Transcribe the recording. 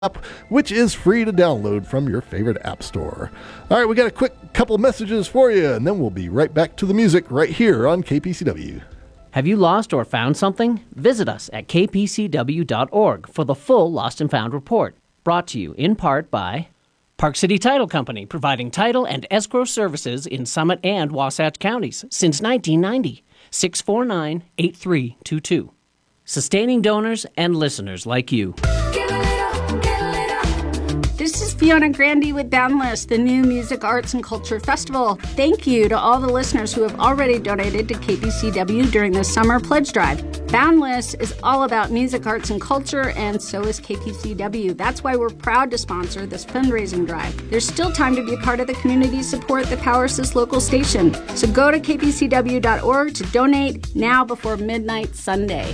app, which is free to download from your favorite app store. All right, we got a quick couple messages for you, and then we'll be right back to the music right here on KPCW. Have you lost or found something? Visit us at kpcw.org for the full Lost and Found report, brought to you in part by Park City Title Company, providing title and escrow services in Summit and Wasatch counties since 1990. 649-8322. Sustaining donors and listeners like you. This is Fiona Grandy with Boundless, the new Music, Arts, and Culture Festival. Thank you to all the listeners who have already donated to KPCW during the summer pledge drive. Boundless is all about music, arts, and culture, and so is KPCW. That's why we're proud to sponsor this fundraising drive. There's still time to be a part of the community support that powers this local station. So go to kpcw.org to donate now before midnight Sunday.